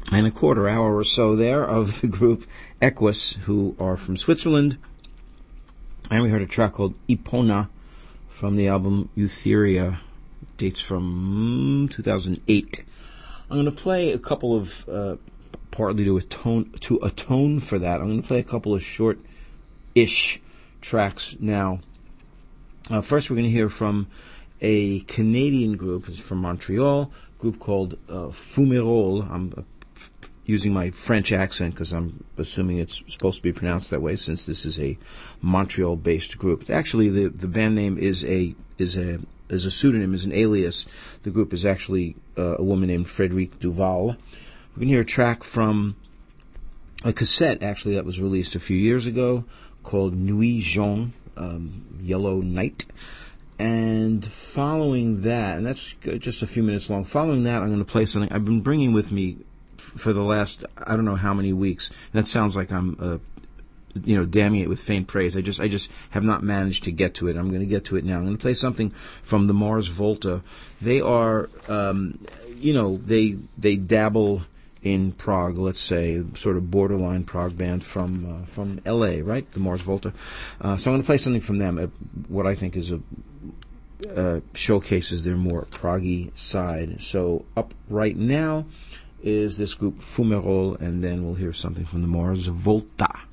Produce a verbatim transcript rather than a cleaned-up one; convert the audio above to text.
and a quarter hour or so there of the group Equus, who are from Switzerland. And we heard a track called Epona from the album Eutheria, dates from two thousand eight. I'm going to play a couple of, uh, partly to atone, to atone for that, I'm going to play a couple of short-ish tracks now. Uh, first, we're going to hear from a Canadian group, it's from Montreal, a group called uh, Fumerol. I'm uh, f- using my French accent because I'm assuming it's supposed to be pronounced that way, since this is a Montreal-based group. Actually, the the band name is a is a is a pseudonym, is an alias. The group is actually uh, a woman named Frédérique Duval. We're going to hear a track from a cassette, actually, that was released a few years ago, called Nuit Jaune, um, Yellow Night. And following that, and that's just a few minutes long, following that I'm going to play something I've been bringing with me f- for the last, I don't know how many weeks. That sounds like I'm, uh, you know, damning it with faint praise. I just, I just have not managed to get to it. I'm going to get to it now. I'm going to play something from the Mars Volta. They are, um, you know, they, they dabble in Prague, let's say, sort of borderline prog band from uh, from L A, right? The Mars Volta. Uh, so I'm going to play something from them, uh, what I think is a uh, showcases their more proggy side. So up right now is this group Fumerol, and then we'll hear something from the Mars Volta.